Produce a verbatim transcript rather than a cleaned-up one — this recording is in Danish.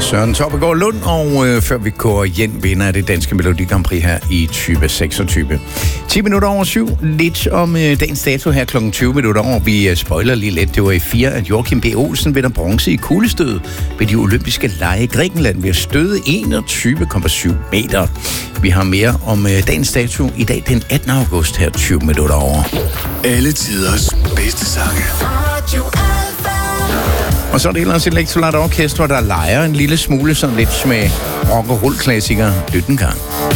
Søren Toppegaard Lund, og øh, før vi går hjem, vinder af det danske Melodi Grand Prix her i tyve seksogtyve. ti minutter over syv. Lidt om øh, dagens dato her klokken tyve minutter over. Vi øh, spoiler lige lidt. Det var i fire, at Joachim B. Olsen vinder bronze i kuglestød ved de olympiske lege i Grækenland ved at støde enogtyve komma syv meter. Vi har mere om øh, dagens dato i dag den attende august her tyve minutter over. Alle tiders bedste sange. Og så er det ellers et Electrolat Orkester, der leger en lille smule sådan lidt med rock- og roll-klassikere. Lyt en gang.